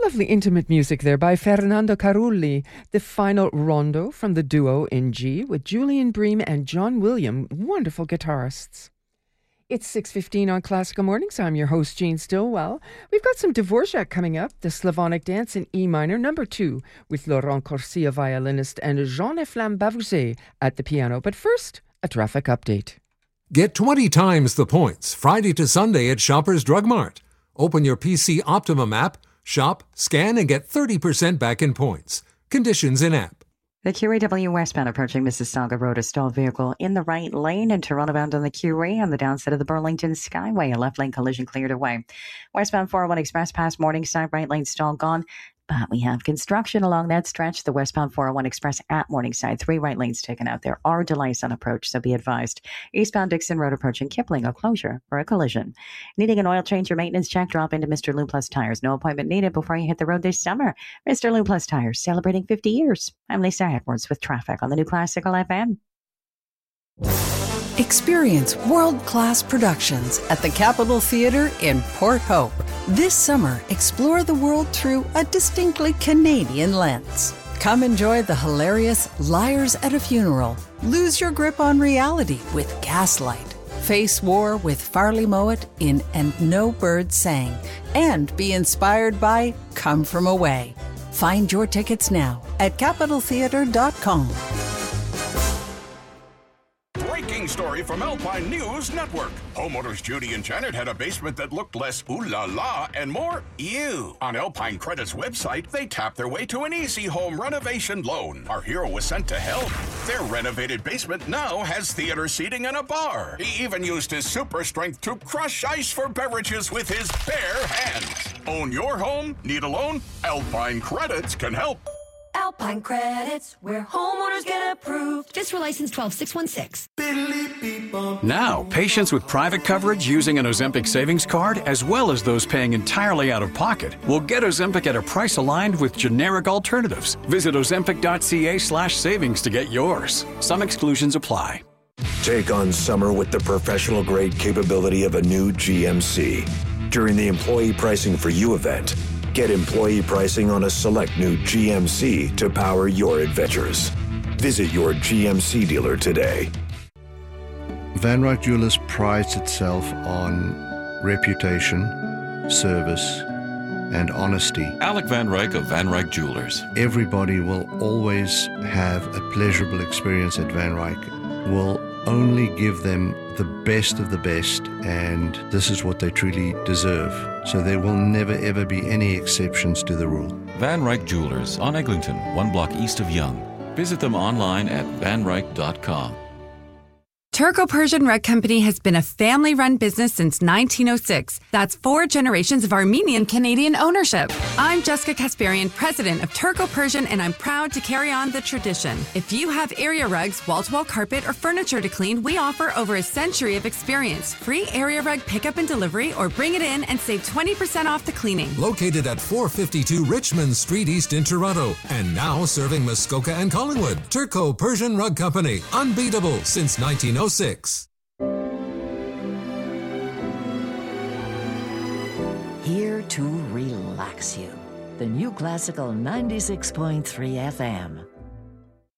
Lovely intimate music there by Fernando Carulli. The final rondo from the duo in G with Julian Bream and John William, wonderful guitarists. It's 6:15 on Classical Mornings. I'm your host, Jean Stillwell. We've got some Dvorak coming up, the Slavonic Dance in E minor, number 2, with Laurent Corsia, violinist, and Jean-Eflamme Bavouzet at the piano. But first, a traffic update. Get 20 times the points Friday to Sunday at Shoppers Drug Mart. Open your PC Optimum app, shop, scan, and get 30% back in points. Conditions in app. The QAW westbound approaching Mississauga Road, a stalled vehicle in the right lane, and Toronto bound on the QA on the downside of the Burlington Skyway. A left lane collision cleared away. Westbound 401 Express past Morningside, right lane stall gone. But we have construction along that stretch. The westbound 401 Express at Morningside, 3 right lanes taken out. There are delays on approach, so be advised. Eastbound Dixon Road approaching Kipling, a closure for a collision. Needing an oil change or maintenance check, drop into Mr. Lou Plus Tires. No appointment needed before you hit the road this summer. Mr. Lou Plus Tires, celebrating 50 years. I'm Lisa Edwards with traffic on the new Classical FM. Experience world-class productions at the Capitol Theatre in Port Hope. This summer, explore the world through a distinctly Canadian lens. Come enjoy the hilarious Liars at a Funeral. Lose your grip on reality with Gaslight. Face war with Farley Mowat in And No Bird Sang. And be inspired by Come From Away. Find your tickets now at CapitolTheatre.com. Story from Alpine News Network. Homeowners Judy and Janet had a basement that looked less ooh la la and more ew. On Alpine Credit's website, they tapped their way to an easy home renovation loan. Our hero was sent to help. Their renovated basement now has theater seating and a bar. He even used his super strength to crush ice for beverages with his bare hands. Own your home? Need a loan? Alpine Credits can help. Alpine Credits, where homeowners get approved. FSRA license 12616. Now, patients with private coverage using an Ozempic savings card, as well as those paying entirely out of pocket, will get Ozempic at a price aligned with generic alternatives. Visit ozempic.ca/savings to get yours. Some exclusions apply. Take on summer with the professional-grade capability of a new GMC. During the Employee Pricing for You event, get employee pricing on a select new GMC to power your adventures. Visit your GMC dealer today. Van Ryck Jewelers prides itself on reputation, service, and honesty. Alec Van Ryck of Van Ryck Jewelers. Everybody will always have a pleasurable experience at Van Ryck. We'll only give them the best of the best, and this is what they truly deserve. So there will never ever be any exceptions to the rule. Van Ryck Jewelers on Eglinton, 1 block east of Yonge. Visit them online at vanryck.com. Turco-Persian Rug Company has been a family-run business since 1906. That's 4 generations of Armenian-Canadian ownership. I'm Jessica Kasparian, president of Turco-Persian, and I'm proud to carry on the tradition. If you have area rugs, wall-to-wall carpet, or furniture to clean, we offer over a century of experience. Free area rug pickup and delivery, or bring it in and save 20% off the cleaning. Located at 452 Richmond Street East in Toronto, and now serving Muskoka and Collingwood. Turco-Persian Rug Company, unbeatable since 1906. Here to relax you. The new Classical 96.3 FM.